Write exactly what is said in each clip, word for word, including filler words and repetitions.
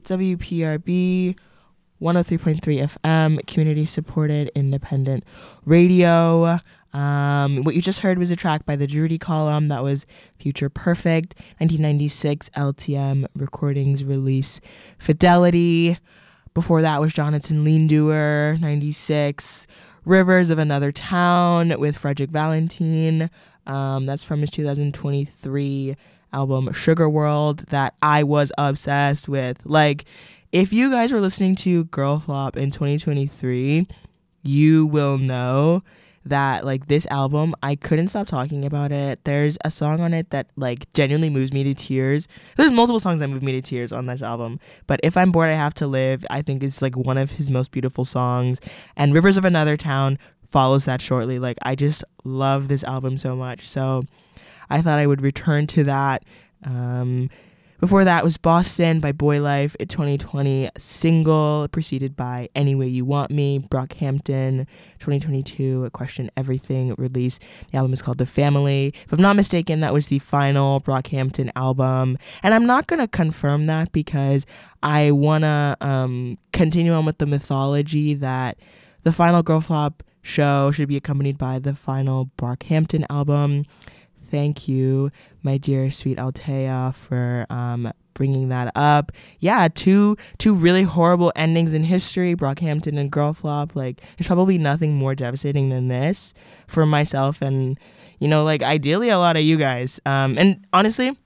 W P R B one oh three point three F M, community supported independent radio. Um, what you just heard was a track by the Drudy Column. That was Future Perfect, nineteen ninety-six L T M Recordings release Fidelity. Before that was Jonathan Leindewer, ninety-six. Rivers of Another Town with Frederick Valentine. Um, that's from his two thousand twenty-three album Sugar World that I was obsessed with. Like, if you guys were listening to Girl Flop in twenty twenty-three, you will know that, like, this album, I couldn't stop talking about it. There's a song on it that, like, genuinely moves me to tears. There's multiple songs that move me to tears on this album, but If I'm Bored I Have to Live, I think is, like, one of his most beautiful songs, and Rivers of Another Town follows that shortly. Like, I just love this album so much, so I thought I would return to that. Um... Before that was Boston by Boy Life, a twenty twenty single, preceded by Any Way You Want Me, Brockhampton, twenty twenty-two, a Question Everything release. The album is called The Family. If I'm not mistaken, that was the final Brockhampton album. And I'm not going to confirm that because I want to um, continue on with the mythology that the final Girl Flop show should be accompanied by the final Brockhampton album. Thank you, my dear sweet Altea, for um, bringing that up. Yeah, two two really horrible endings in history, Brockhampton and Girl Flop. Like, there's probably nothing more devastating than this for myself and, you know, like, ideally a lot of you guys. Um, and honestly,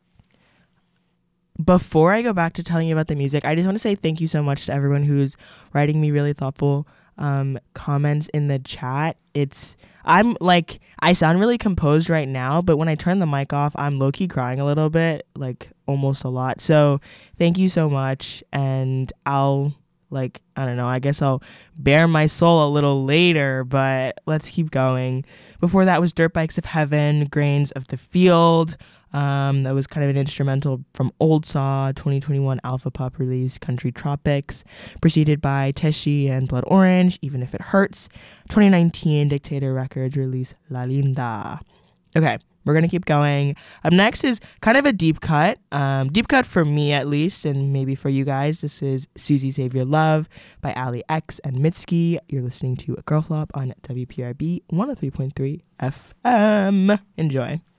before I go back to telling you about the music, I just want to say thank you so much to everyone who's writing me really thoughtful um, comments in the chat. It's... I'm like, I sound really composed right now, but when I turn the mic off, I'm low-key crying a little bit, like almost a lot. So thank you so much. And I'll, like, I don't know, I guess I'll bare my soul a little later, but let's keep going. Before that was Dirt Bikes of Heaven, Grains of the Field. Um, that was kind of an instrumental from Old Saw, twenty twenty-one Alpha Pop release, Country Tropics, preceded by Teshi and Blood Orange, Even If It Hurts, twenty nineteen Dictator Records release, La Linda. Okay, we're going to keep going. Up next is kind of a deep cut, um, deep cut for me at least, and maybe for you guys. This is Susie Save Your Love by Ali X and Mitski. You're listening to Girl Flop on W P R B one oh three point three F M. Enjoy.